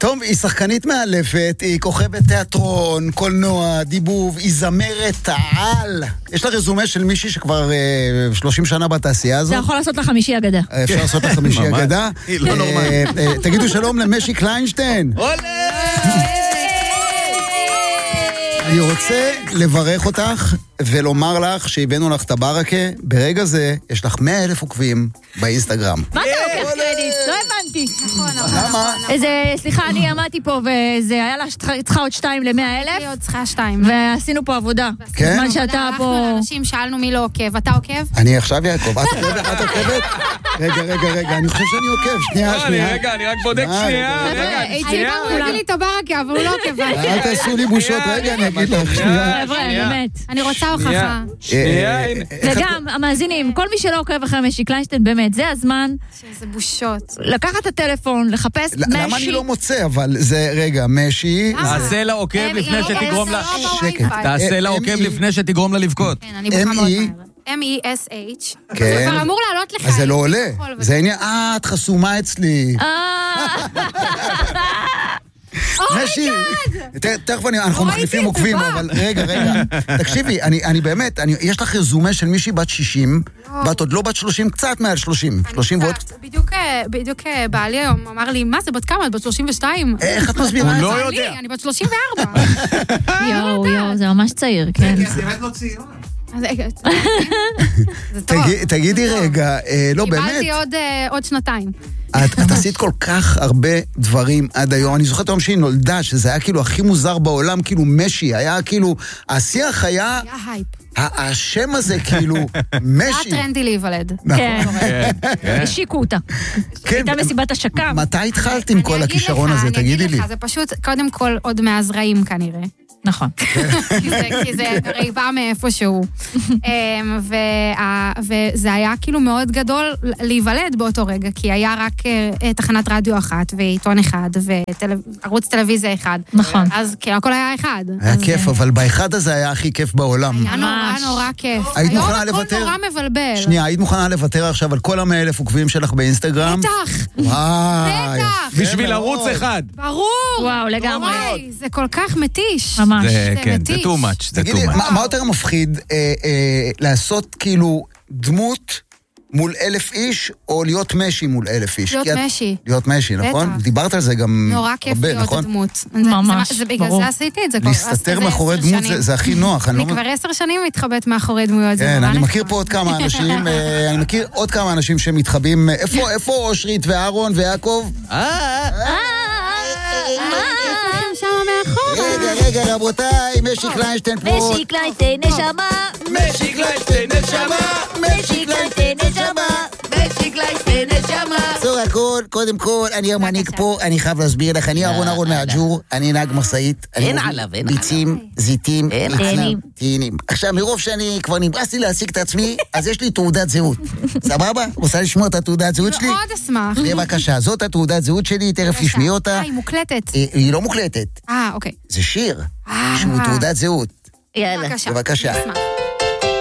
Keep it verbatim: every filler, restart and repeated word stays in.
טוב, היא שחקנית מאלפת, היא כוכבת תיאטרון, קולנוע, דיבוב, היא זמרת על. יש לה רזומה של מישהי שכבר uh, שלושים שנה בתעשייה הזו. אתה יכול לעשות לה חמישי אגדה. אפשר לעשות לה חמישי אגדה. היא לא נורמלית. תגידו שלום למשי קליינשטיין. אני רוצה לברך אותך ולומר לך שהבאנו לך את הברקה. ברגע זה יש לך מאה אלף עוקבים באינסטגרם. מה אתה לוקח קרדיט? לא הבנתי. נכון, נכון. למה? איזה, סליחה, אני עמדתי פה וזה היה לה צריכה עוד שתיים למאה אלף. היא עוד צריכה שתיים. ועשינו פה עבודה. כן? בזמן שאתה פה... הלכנו לאנשים, שאלנו מי לא עוקב. אתה עוקב? אני עכשיו יעקב. את עוקבת? את עוקבת? רגע, רגע, רגע, אני חושב שאני עוקב. שנייה, שנייה. רגע, אני רק בודק שנייה. הייתי הוא הביא לי את הברקה, אבל הוא לא עוקב. אל תעשו לי בושות. רגע, אני אגיד לך. שנייה. חבר'ה, באמת. אני רוצה הוכחה. שנייה, הנה. וגם, המאזינים, כל מי שלא עוקב אחרי משי קליינשטיין, באמת, זה הזמן שזה בושות. לקחת את הטלפון, לחפש משי. למה אני לא מוצא? אבל זה, רגע, משי... תעשה לה עוקב לפני שתגרום לה... שקט. תעשה לה עוקב לפני שתגרום לה לבכות. כן, אני בוכה מאוד מהר. M-E-S-H. כן. זה כבר אמור לעלות לך. אז זה לא עולה. זה עניין, אה, את חסומה אצלי. משי, תכף אנחנו מחליפים עוקבים, אבל רגע, רגע, תקשיבי, אני באמת, יש לך רזומה של מישהי בת שישים, ואת עוד לא בת שלושים, קצת מעל שלושים, שלושים ועוד... בדיוק בעלי היום אמר לי, מה זה, בת כמה? את בת שלושים ושתיים? איך את מסבירה את זה? הוא לא יודע. אני בת שלושים וארבע. יואו, יואו, זה ממש צעיר, כן. זה באמת לא צעירה. זה טוב. תגידי רגע, לא באמת. קיבלתי עוד שנתיים. את עשית כל כך הרבה דברים עד היום. אני זוכרת היום שהיא נולדה, שזה היה כאילו הכי מוזר בעולם, כאילו משי, היה כאילו, השיח היה... היה הייפ. השם הזה כאילו, משי. היה טרנדי להיוולד. כן, השיקו אותה. הייתה מסיבת השקה. מתי התחלת עם כל הכישרון הזה? תגידי לי. אני אגיד לך, זה פשוט, קודם כל, עוד מהזרעים כנראה. נכון. כי זה הרי בא מאיפשהו. וזה היה כאילו מאוד גדול להיוולד באותו רגע, כי היה רק תחנת רדיו אחת, ועיתון אחד, וערוץ טלוויזיה אחד. נכון. אז כאילו הכל היה אחד. היה כיף, אבל באחד הזה היה הכי כיף בעולם. היה נורא נורא כיף. היית מוכנה היום הכל לוותר? נורא מבלבל. שנייה, היית מוכנה לוותר עכשיו על כל המאה אלף עוקבים שלך באינסטגרם? בטח. וואי. בטח. בשביל ערוץ אחד. ברור. וואו, לגמרי. וואי, זה כל כך מתיש. ממש. זה, כן, זה מתיש. too much, זה too תגידי, much. מה מה יותר מפחיד, אה, אה, לעשות כאילו דמות מול אלף איש, או להיות משי מול אלף איש? להיות כי את- משי. להיות משי, נכון? בטח. דיברת על זה גם נורא כיף הרבה, להיות נכון? דמות. ממש, זה- זה בגלל ברור. זה עשיתי את זה. כבר- להסתתר אז- מאחורי עשר דמות שנים. זה- זה הכי נוח. אני אני לא- כבר עשר שנים מתחבאת מאחורי דמויות. זה כן, נורא אני נחמד. מכיר פה עוד כמה אנשים, אה, אני מכיר עוד כמה אנשים שמתחבאים, איפה איפה אושרית ואהרון ויעקב? שם מאחורה. רגע, רגע, רבותיי, משי קליינשטיין פה. משי קליינשטיין נשמה, משי קליינשטיין נשמה. משי קליינשטיין נשמה, משי קליינשטיין נשמה. צור הכל, קודם כל, אני המנהיג פה, אני חייב להסביר לך, אני אהרון אהרון מהג'ור, אני נהג משאית. אין אני עליו, אין ביצים, זיתים, אין ביצים, עליו. טעינים. עכשיו, מרוב שאני כבר נמאס לי להשיג את עצמי, אז יש לי תעודת זהות. סבבה? רוצה לשמוע את התעודת זהות שלי? מאוד אשמח. בבקשה, זאת התעודת זהות שלי, תכף תשמעי אותה. אה, היא מוקלטת. אה, היא לא מוקלטת, אה, אוקיי. זה שיר, אה. שהוא תעודת זהות. יאללה. בבקשה. בבקשה. אשמח.